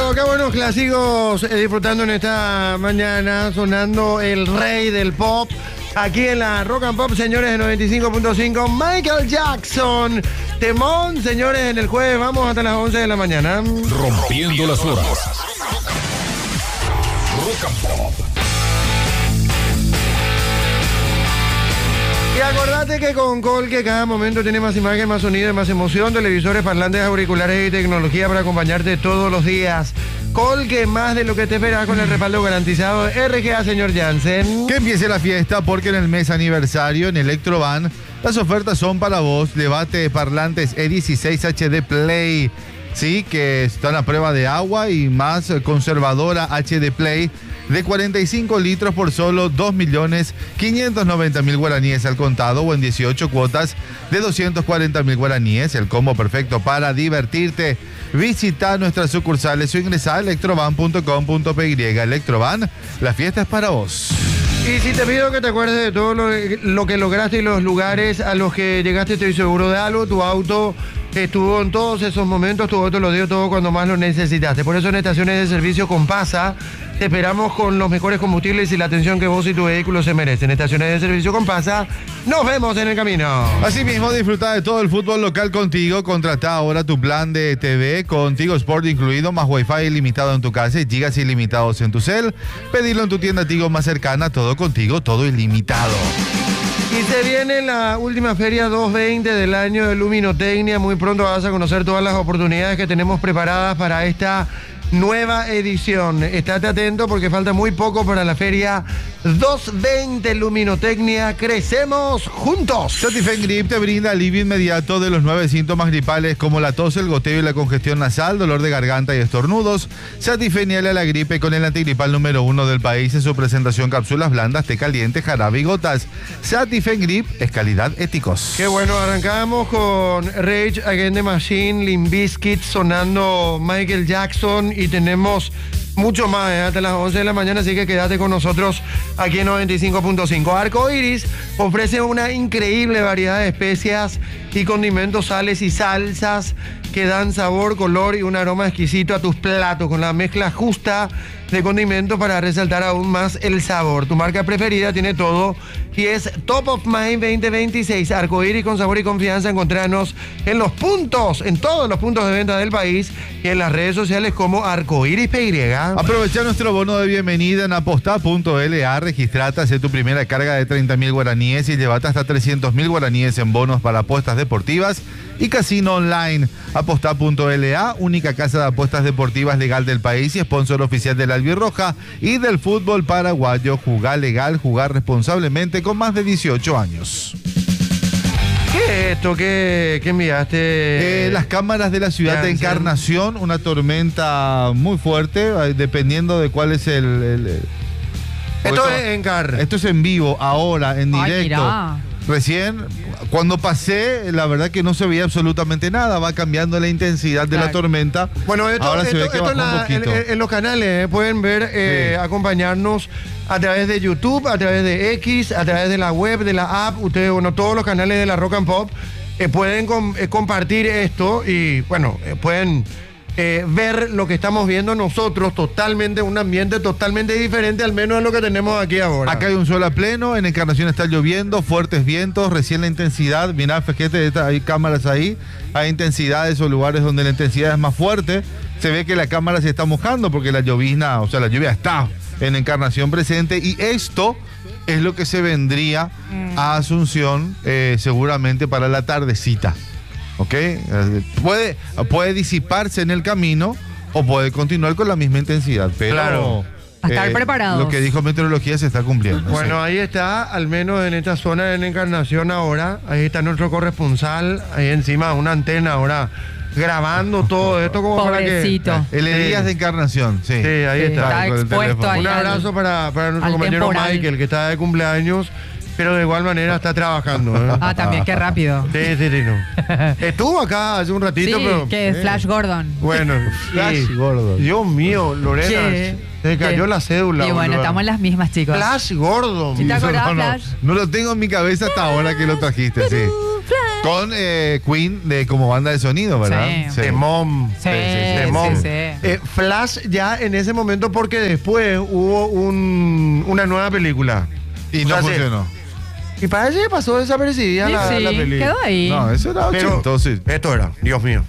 qué buenos clásicos disfrutando en esta mañana, sonando el rey del pop. Aquí en la Rock and Pop, señores, de 95.5, Michael Jackson. Temón, señores, en el jueves. Vamos hasta las 11 de la mañana. Rompiendo las horas. Rock and Pop. Y acordate que con Colque cada momento tiene más imagen, más sonido y más emoción. Televisores, parlantes, auriculares y tecnología para acompañarte todos los días. Colque, más de lo que te esperas con el respaldo garantizado de RGA, señor Jansen. Que empiece la fiesta porque en el mes aniversario en Electrovan las ofertas son para vos. Debate parlantes E16 HD Play, sí, que están a prueba de agua y más conservadora HD Play de 45 litros por solo 2.590.000 guaraníes al contado o en 18 cuotas de 240.000 guaraníes. El combo perfecto para divertirte. Visita nuestras sucursales o ingresá a electrovan.com.py. Electrovan, la fiesta es para vos. Y si te pido que te acuerdes de todo lo que lograste y los lugares a los que llegaste, estoy seguro de algo. Tu auto estuvo en todos esos momentos, tu auto lo dio todo cuando más lo necesitaste. Por eso en estaciones de servicio Compasa te esperamos con los mejores combustibles y la atención que vos y tu vehículo se merecen. Estaciones de servicio Compasa, nos vemos en el camino. Asimismo, disfruta de todo el fútbol local contigo. Contrata ahora tu plan de TV con Tigo Sport incluido, más Wi-Fi ilimitado en tu casa y gigas ilimitados en tu cel. Pedilo en tu tienda Tigo más cercana, todo contigo, todo ilimitado. Y se viene la última feria 220 del año de Luminotecnia. Muy pronto vas a conocer todas las oportunidades que tenemos preparadas para esta nueva edición. Estate atento porque falta muy poco para la feria 220 Luminotecnia. Crecemos juntos. Satifen Grip te brinda alivio inmediato de los 9 síntomas gripales como la tos, el goteo y la congestión nasal, dolor de garganta y estornudos. Satifen y a la gripe con el antigripal número 1 del país en su presentación: cápsulas blandas, té caliente, jarabe y gotas. Satifen Grip es calidad éticos. Qué bueno, arrancamos con Rage Against the Machine, Limp Bizkit, sonando Michael Jackson y tenemos mucho más hasta las 11 de la mañana, así que quédate con nosotros aquí en 95.5. Arco Iris ofrece una increíble variedad de especias y condimentos, sales y salsas que dan sabor, color y un aroma exquisito a tus platos, con la mezcla justa de condimentos para resaltar aún más el sabor. Tu marca preferida tiene todo y es Top of Mind 2026. Arco Iris con sabor y confianza. Encontranos en los puntos, en todos los puntos de venta del país y en las redes sociales como Arco Iris PY. Aprovecha nuestro bono de bienvenida en aposta.la. Registrate, hace tu primera carga de 30.000 guaraníes y llévate hasta 300.000 guaraníes en bonos para apuestas deportivas y casino online. Aposta.la, única casa de apuestas deportivas legal del país y sponsor oficial de la Albirroja y del fútbol paraguayo. Jugar legal, jugar responsablemente con más de 18 años. ¿Qué es esto? ¿Qué enviaste? Las cámaras de la ciudad de Encarnación, una tormenta muy fuerte, dependiendo de cuál es el Esto es en CAR. Esto es en vivo, ahora, en directo. Mirá. Recién, cuando pasé, la verdad que no se veía absolutamente nada. Va cambiando la intensidad de la tormenta. Bueno, esto, ahora se ve que bajó un poquito. En los canales pueden ver, acompañarnos a través de YouTube, a través de X, a través de la web, de la app. Ustedes, bueno, todos los canales de la Rock and Pop pueden compartir esto y, bueno, pueden ver lo que estamos viendo nosotros, totalmente, un ambiente totalmente diferente, al menos de lo que tenemos aquí ahora. Acá hay un sol a pleno, en Encarnación está lloviendo, fuertes vientos, recién la intensidad, mirá, fíjate, hay cámaras ahí, hay intensidades o lugares donde la intensidad es más fuerte, se ve que la cámara se está mojando porque la llovizna, o sea, la lluvia está en Encarnación presente y esto es lo que se vendría a Asunción seguramente para la tardecita. ¿Ok? Puede disiparse en el camino o puede continuar con la misma intensidad, pero claro, a estar preparados. Lo que dijo Meteorología se está cumpliendo. Bueno, ahí está, al menos en esta zona de Encarnación ahora, ahí está nuestro corresponsal, ahí encima una antena ahora grabando todo esto como pobrecito. para que... El Elías de Encarnación, sí. Sí, ahí está. Está expuesto ahí. Un abrazo para nuestro compañero temporal. Michael, que está de cumpleaños, pero de igual manera está trabajando. Ah, también, qué rápido. Sí, no. Estuvo acá hace un ratito, Sí, pero... que es Flash Gordon. Bueno, Flash Gordon. Dios mío, Lorena, ¿Qué? se cayó ¿Qué? la cédula. Y bueno, boludo. estamos en las mismas, chicos. Flash Gordon. ¿Sí te acordás, No, Flash? no lo tengo en mi cabeza hasta ahora que lo trajiste, sí. Flash. Con Queen como banda de sonido, ¿verdad? Sí. De Mom. Sí, de Mom. sí, sí. Flash ya en ese momento, porque después hubo una nueva película. Y O no sea, funcionó. Y parece que pasó desapercibida Sí, la sí, película. quedó ahí. No, eso era Pero ochentoso. esto era, Dios mío.